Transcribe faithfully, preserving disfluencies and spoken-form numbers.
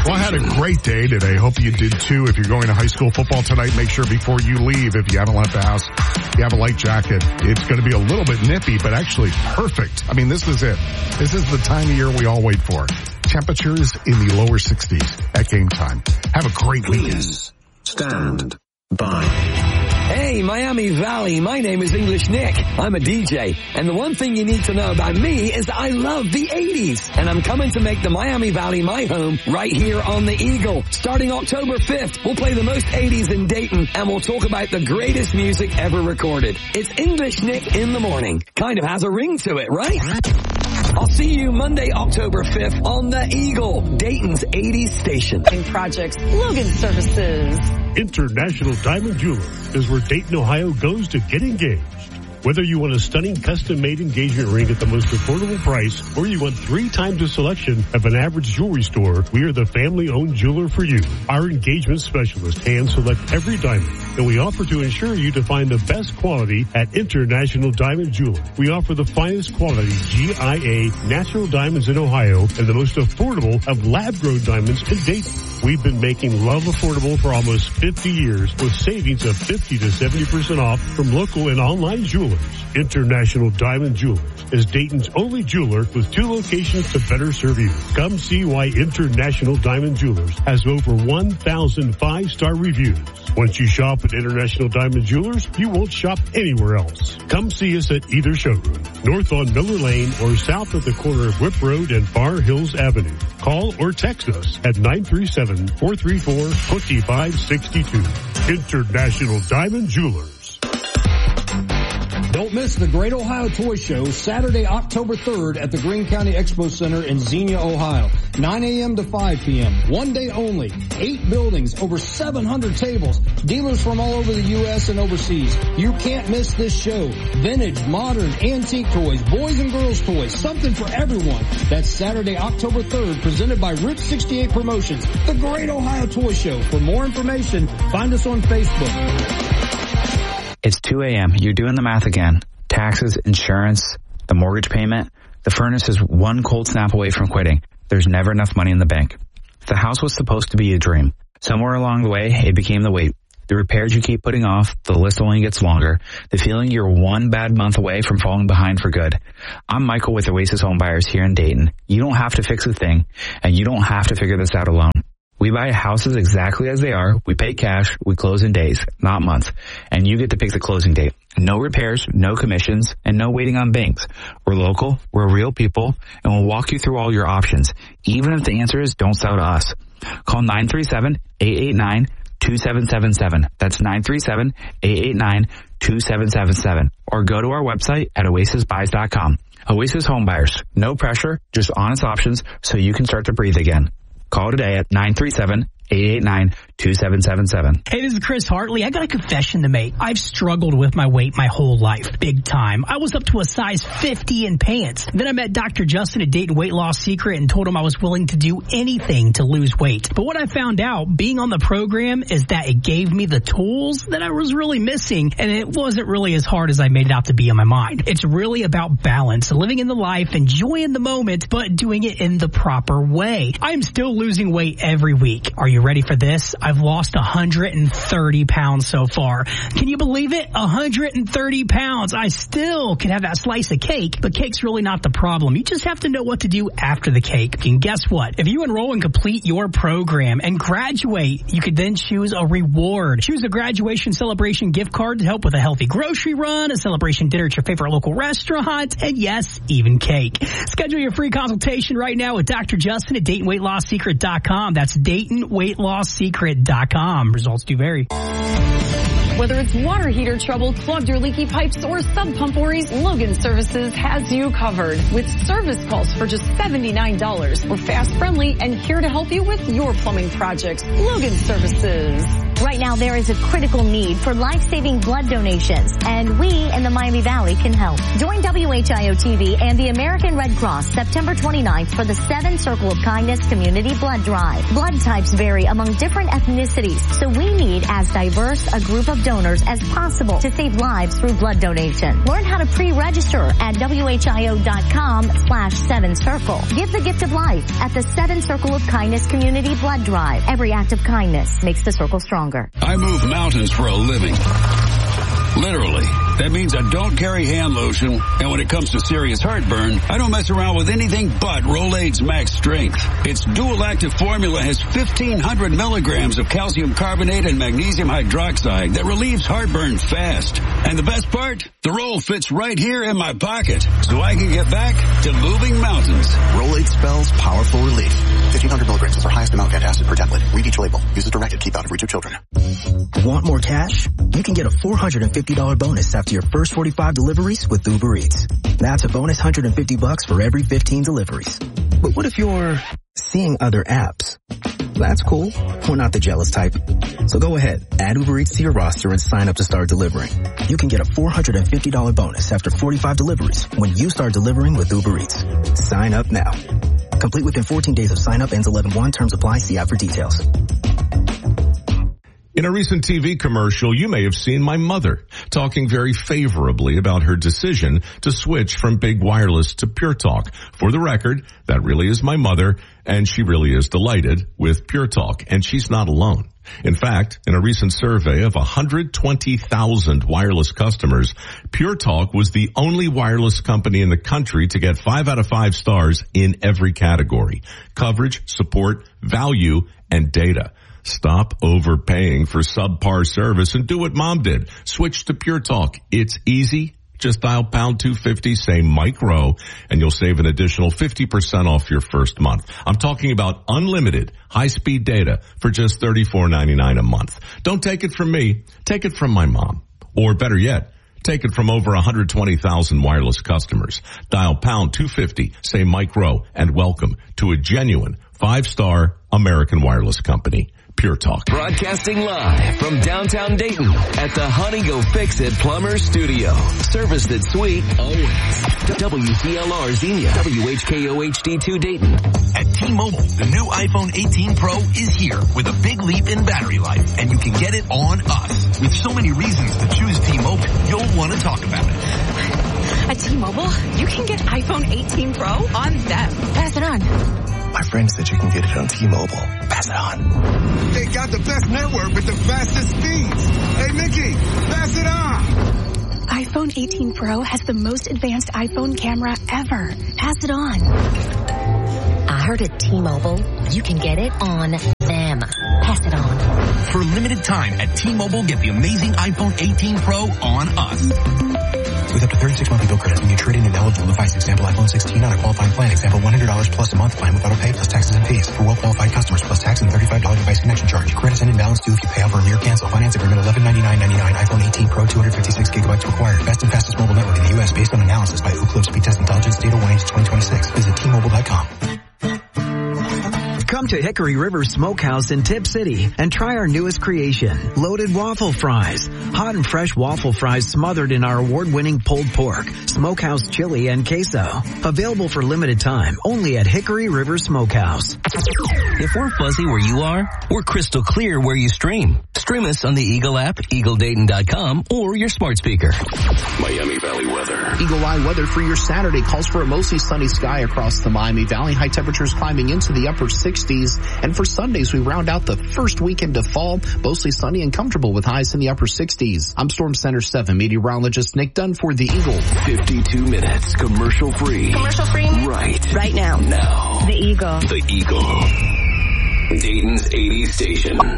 Well, I had a great day today. Hope you did too. If you're going to high school football tonight, make sure before you leave, if you haven't left the house, you have a light jacket. It's going to be a little bit nippy, but actually perfect. I mean, this is it. This is the time of year we all wait for. Temperatures in the lower sixties at game time. Have a great weekend. Please stand by. Hey, Miami Valley, my name is English Nick. I'm a D J, and the one thing you need to know about me is I love the eighties, and I'm coming to make the Miami Valley my home right here on the Eagle. Starting October fifth, we'll play the most eighties in Dayton, and we'll talk about the greatest music ever recorded. It's English Nick in the morning. Kind of has a ring to it, right? I'll see you Monday, October fifth on the Eagle, Dayton's eighties station. Projects, Logan Services. International Diamond Jeweler is where Dayton, Ohio goes to get engaged. Whether you want a stunning custom-made engagement ring at the most affordable price or you want three times the selection of an average jewelry store, we are the family-owned jeweler for you. Our engagement specialists hand-select every diamond, and we offer to insure you to find the best quality at International Diamond Jeweler. We offer the finest quality G I A natural diamonds in Ohio and the most affordable of lab-grown diamonds in Dayton. We've been making love affordable for almost fifty years with savings of fifty to seventy percent off from local and online jewelers. International Diamond Jewelers is Dayton's only jeweler with two locations to better serve you. Come see why International Diamond Jewelers has over one thousand five-star reviews. Once you shop at International Diamond Jewelers, you won't shop anywhere else. Come see us at either showroom, north on Miller Lane or south at the corner of Whip Road and Bar Hills Avenue. Call or text us at nine three seven, four three four, two five six two. International Diamond Jewelers. Don't miss the Great Ohio Toy Show Saturday, October third at the Greene County Expo Center in Xenia, Ohio. nine a.m. to five p.m. One day only. Eight buildings, over seven hundred tables. Dealers from all over the U S and overseas. You can't miss this show. Vintage, modern, antique toys, boys and girls toys, something for everyone. That's Saturday, October third, presented by Route sixty-eight Promotions. The Great Ohio Toy Show. For more information, find us on Facebook. It's two a.m. You're doing the math again. Taxes, insurance, the mortgage payment. The furnace is one cold snap away from quitting. There's never enough money in the bank. The house was supposed to be a dream. Somewhere along the way, it became the wait. The repairs you keep putting off, the list only gets longer. The feeling you're one bad month away from falling behind for good. I'm Michael with Oasis Home Buyers here in Dayton. You don't have to fix a thing, and you don't have to figure this out alone. We buy houses exactly as they are. We pay cash. We close in days, not months. And you get to pick the closing date. No repairs, no commissions, and no waiting on banks. We're local, we're real people, and we'll walk you through all your options, even if the answer is don't sell to us. Call nine three seven, eight eight nine, two seven seven seven. That's nine three seven, eight eight nine, two seven seven seven. Or go to our website at oasis buys dot com. Oasis Home Buyers. No pressure, just honest options so you can start to breathe again. Call today at nine three seven, eight eight nine, two seven seven seven. Hey, this is Chris Hartley. I got a confession to make. I've struggled with my weight my whole life. Big time. I was up to a size fifty in pants. Then I met Doctor Justin at Dayton Weight Loss Secret and told him I was willing to do anything to lose weight. But what I found out being on the program is that it gave me the tools that I was really missing, and it wasn't really as hard as I made it out to be in my mind. It's really about balance, living in the life, enjoying the moment, but doing it in the proper way. I'm still losing weight every week. Are you ready for this? I've lost one hundred thirty pounds so far. Can you believe it? one hundred thirty pounds. I still can have that slice of cake, but cake's really not the problem. You just have to know what to do after the cake. And guess what? If you enroll and complete your program and graduate, you could then choose a reward. Choose a graduation celebration gift card to help with a healthy grocery run, a celebration dinner at your favorite local restaurant, and yes, even cake. Schedule your free consultation right now with Doctor Justin at Dayton Weight Loss Secret dot com. That's Dayton Weight Loss Secret dot com. Results do vary. Whether it's water heater trouble, clogged or leaky pipes, or sub pump worries, Logan Services has you covered. With service calls for just seventy-nine dollars. We're fast, friendly, and here to help you with your plumbing projects. Logan Services. Right now, there is a critical need for life-saving blood donations, and we in the Miami Valley can help. Join W H I O T V and the American Red Cross September twenty-ninth for the Seven Circle of Kindness Community Blood Drive. Blood types vary among different ethnicities, so we need as diverse a group of donors as possible to save lives through blood donation. Learn how to pre-register at W H I O dot com slash seven circle. Give the gift of life at the Seven Circle of Kindness Community Blood Drive. Every act of kindness makes the circle stronger. I move mountains for a living. Literally. That means I don't carry hand lotion, and when it comes to serious heartburn, I don't mess around with anything but Rolaids Max Strength. Its dual-active formula has fifteen hundred milligrams of calcium carbonate and magnesium hydroxide that relieves heartburn fast. And the best part? The roll fits right here in my pocket, so I can get back to moving mountains. Rolaids spells powerful relief. fifteen hundred milligrams is our highest amount of antacid per tablet. Read each label. Use as directed. Keep out of reach of children. Want more cash? You can get a four hundred fifty dollars bonus after your first forty-five deliveries with Uber Eats. That's a bonus one hundred fifty bucks for every fifteen deliveries. But what if you're seeing other apps? That's cool. We're not the jealous type. So go ahead, add Uber Eats to your roster and sign up to start delivering. You can get a four hundred fifty dollars bonus after forty-five deliveries when you start delivering with Uber Eats. Sign up now. Complete within fourteen days of sign up. Ends eleven one. Terms apply. See app for details. In a recent T V commercial, you may have seen my mother talking very favorably about her decision to switch from Big Wireless to Pure Talk. For the record, that really is my mother, and she really is delighted with Pure Talk, and she's not alone. In fact, in a recent survey of one hundred twenty thousand wireless customers, Pure Talk was the only wireless company in the country to get five out of five stars in every category: coverage, support, value, and data. Stop overpaying for subpar service and do what Mom did. Switch to Pure Talk. It's easy. Just dial pound two fifty, say Mike Rowe, and you'll save an additional fifty percent off your first month. I'm talking about unlimited high-speed data for just thirty-four ninety-nine a month. Don't take it from me. Take it from my mom. Or better yet, take it from over one hundred twenty thousand wireless customers. Dial pound two fifty, say Mike Rowe, and welcome to a genuine five-star American wireless company. Pure Talk. Broadcasting live from downtown Dayton at the Honey Go Fix It Plumber Studio. Service that's sweet always. W C L R Xenia. W H K O H D two Dayton. At T-Mobile, the new iPhone eighteen Pro is here with a big leap in battery life, and you can get it on us. With so many reasons to choose T-Mobile, you'll want to talk about it. At T-Mobile, you can get iPhone eighteen Pro on them. Pass it on. My friend said you can get it on T-Mobile. Pass it on. They got the best network with the fastest speeds. Hey, Mickey, pass it on. iPhone eighteen Pro has the most advanced iPhone camera ever. Pass it on. I heard at T-Mobile, you can get it on them. Pass it on. For a limited time at T-Mobile, get the amazing iPhone eighteen Pro on us. With up to thirty-six monthly bill credits when you trade in an eligible device. Example, iPhone sixteen on a qualifying plan. Example, one hundred dollars plus a month plan with auto pay plus taxes and fees. For well-qualified customers plus tax and thirty-five dollars device connection charge. Credits and imbalance due if you pay off early or cancel. Finance agreement eleven ninety-nine ninety-nine. iPhone eighteen Pro two hundred fifty-six gigabytes required. Best and fastest mobile network in the U S based on analysis by Ookla Speed Test Intelligence. Data one H twenty twenty-six. Visit T Mobile dot com. Come to Hickory River Smokehouse in Tip City and try our newest creation, loaded waffle fries. Hot and fresh waffle fries smothered in our award-winning pulled pork, smokehouse chili, and queso. Available for limited time only at Hickory River Smokehouse. If we're fuzzy where you are, we're crystal clear where you stream. Stream us on the Eagle app, eagle dayton dot com, or your smart speaker. Miami Valley weather. Eagle Eye weather for your Saturday calls for a mostly sunny sky across the Miami Valley. High temperatures climbing into the upper sixties. And for Sundays, we round out the first weekend of fall, mostly sunny and comfortable with highs in the upper sixties. I'm Storm Center seven meteorologist Nick Dunn for the Eagle. fifty-two minutes commercial free. Commercial free? Right. Right now. Now. The Eagle. The Eagle. Dayton's eighties station.